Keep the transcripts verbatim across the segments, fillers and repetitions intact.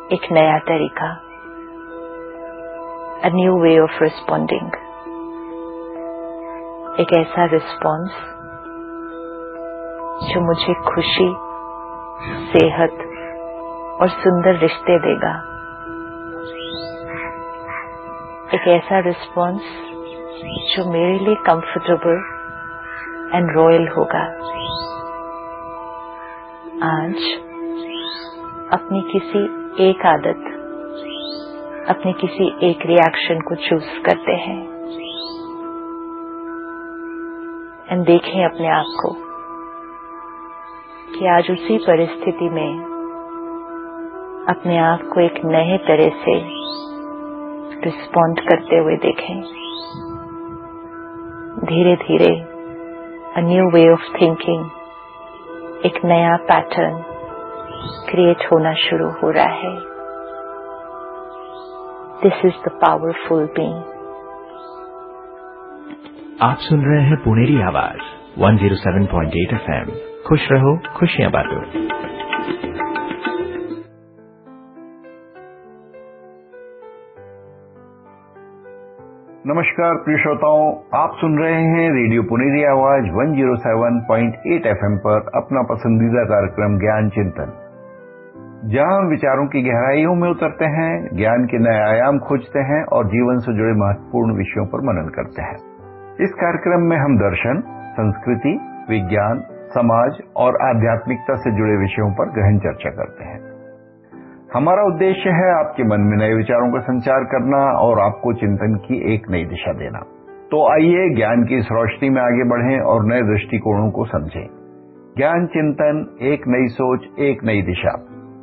एक नया तरीका, a new way of responding, एक ऐसा रिस्पॉन्स जो मुझे खुशी, सेहत और सुंदर रिश्ते देगा। एक ऐसा रिस्पॉन्स जो मेरे लिए कंफर्टेबल एंड रॉयल होगा। आज अपनी किसी एक आदत, अपने किसी एक रिएक्शन को चूज करते हैं एंड देखें अपने आप को कि आज उसी परिस्थिति में अपने आप को एक नए तरह से रिस्पॉन्ड करते हुए देखें। धीरे धीरे a new way of thinking, एक नया पैटर्न क्रिएट होना शुरू हो रहा है। This is the powerful being. आप सुन रहे हैं पुनेरी आवाज one zero seven point eight F M. खुश रहो, खुशियां बांटो। नमस्कार प्रिय श्रोताओं, आप सुन रहे हैं रेडियो पुनेरी आवाज one zero seven point eight F M पर अपना पसंदीदा कार्यक्रम ज्ञान चिंतन, जहां हम विचारों की गहराइयों में उतरते हैं, ज्ञान के नए आयाम खोजते हैं और जीवन से जुड़े महत्वपूर्ण विषयों पर मनन करते हैं। इस कार्यक्रम में हम दर्शन, संस्कृति, विज्ञान, समाज और आध्यात्मिकता से जुड़े विषयों पर गहन चर्चा करते हैं। हमारा उद्देश्य है आपके मन में नए विचारों का संचार करना और आपको चिंतन की एक नई दिशा देना। तो आइए ज्ञान की इस रोशनी में आगे बढ़ें और नए दृष्टिकोणों को समझें। ज्ञान चिंतन, एक नई सोच, एक नई दिशा।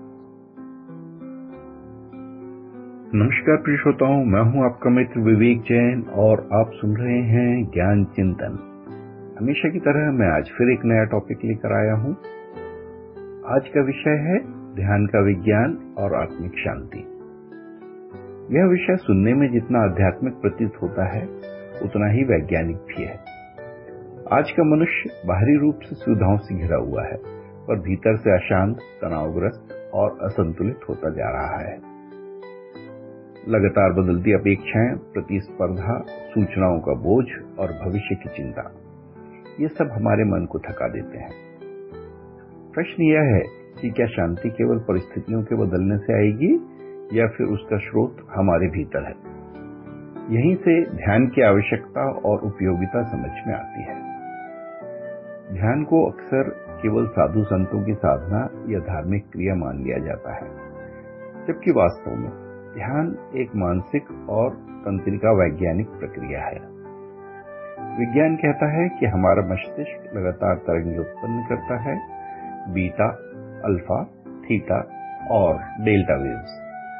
नमस्कार प्रिय श्रोताओं, मैं हूं आपका मित्र विवेक जैन और आप सुन रहे हैं ज्ञान चिंतन। हमेशा की तरह मैं आज फिर एक नया टॉपिक लेकर आया हूं। आज का विषय है ध्यान का विज्ञान और आत्मिक शांति। यह विषय सुनने में जितना आध्यात्मिक प्रतीत होता है, उतना ही वैज्ञानिक भी है। आज का मनुष्य बाहरी रूप से सुविधाओं से घिरा हुआ है, पर भीतर से अशांत, तनावग्रस्त और असंतुलित होता जा रहा है। लगातार बदलती अपेक्षाएं, प्रतिस्पर्धा, सूचनाओं का बोझ और भविष्य की चिंता, ये सब हमारे मन को थका देते हैं। प्रश्न यह है कि क्या शांति केवल परिस्थितियों के बदलने से आएगी या फिर उसका स्रोत हमारे भीतर है? यहीं से ध्यान की आवश्यकता और उपयोगिता समझ में आती है। ध्यान को अक्सर केवल साधु संतों की साधना या धार्मिक क्रिया मान लिया जाता है, जबकि वास्तव में ध्यान एक मानसिक और तंत्रिका वैज्ञानिक प्रक्रिया है। विज्ञान कहता है कि हमारा मस्तिष्क लगातार तरंगें उत्पन्न करता है, बीटा, अल्फा, थीटा और डेल्टा वेव्स।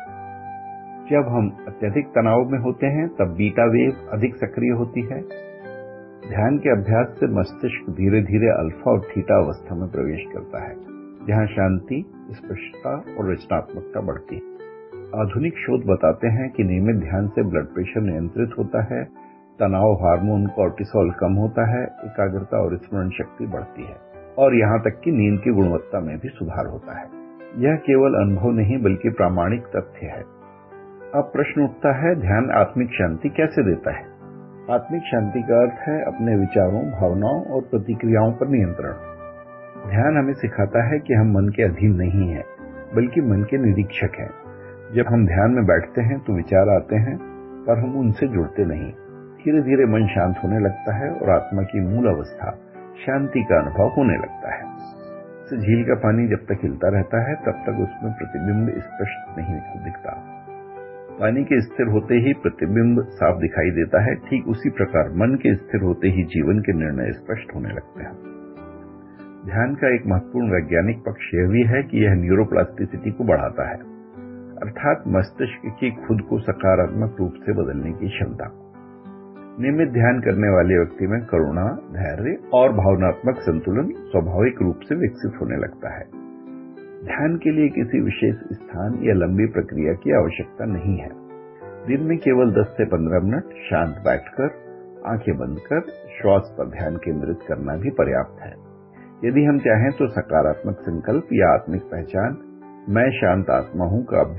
जब हम अत्यधिक तनाव में होते हैं तब बीटा वेव अधिक सक्रिय होती है। ध्यान के अभ्यास से मस्तिष्क धीरे धीरे अल्फा और थीटा अवस्था में प्रवेश करता है, जहां शांति, स्पष्टता और रचनात्मकता बढ़ती है। आधुनिक शोध बताते हैं कि नियमित ध्यान से ब्लड प्रेशर नियंत्रित होता है, तनाव हार्मोन कॉर्टिसोल कम होता है, एकाग्रता और स्मरण शक्ति बढ़ती है और यहां तक कि नींद की गुणवत्ता में भी सुधार होता है। यह केवल अनुभव नहीं बल्कि प्रामाणिक तथ्य है। अब प्रश्न उठता है, ध्यान आत्मिक शांति कैसे देता है? आत्मिक शांति का अर्थ है अपने विचारों, भावनाओं और प्रतिक्रियाओं पर नियंत्रण। ध्यान हमें सिखाता है कि हम मन के अधीन नहीं हैं, बल्कि मन के निरीक्षक हैं। जब हम ध्यान में बैठते हैं तो विचार आते हैं, पर हम उनसे जुड़ते नहीं। धीरे धीरे मन शांत होने लगता है और आत्मा की मूल अवस्था शांति का अनुभव होने लगता है। तो झील का पानी जब तक हिलता रहता है तब तक उसमें प्रतिबिंब स्पष्ट नहीं दिखता। पानी के स्थिर होते ही प्रतिबिंब साफ दिखाई देता है। ठीक उसी प्रकार मन के स्थिर होते ही जीवन के निर्णय स्पष्ट होने लगते हैं। ध्यान का एक महत्वपूर्ण वैज्ञानिक पक्ष यह भी है कि यह न्यूरोप्लास्टिसिटी को बढ़ाता है, अर्थात मस्तिष्क की खुद को सकारात्मक रूप से बदलने की क्षमता। नियमित ध्यान करने वाले व्यक्ति में करुणा, धैर्य और भावनात्मक संतुलन स्वाभाविक रूप से विकसित होने लगता है। ध्यान के लिए किसी विशेष स्थान या लंबी प्रक्रिया की आवश्यकता नहीं है। दिन में केवल दस से पंद्रह मिनट शांत बैठकर, आंखें बंद कर श्वास पर ध्यान केंद्रित करना भी पर्याप्त है। यदि हम चाहें तो सकारात्मक संकल्प या आत्मिक पहचान, मैं शांत आत्मा हूं, का